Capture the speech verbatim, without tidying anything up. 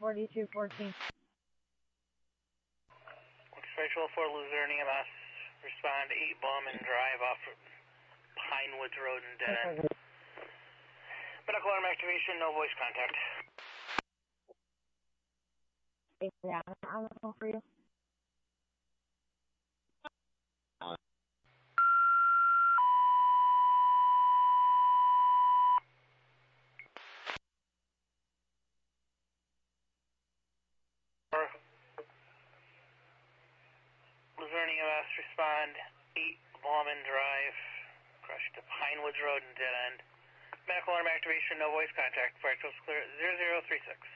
forty-two fourteen. Spatial for Luzerne E M S. Respond eight Bowman Drive off Pinewoods Road and dead end. Medical alarm activation, no voice contact. Yeah, I'm looking for you. Luzerne E M S, respond eight Bowman Drive, crushed to Pinewoods Road and dead end. Medical alarm activation, no voice contact. Fire clear zero zero three six.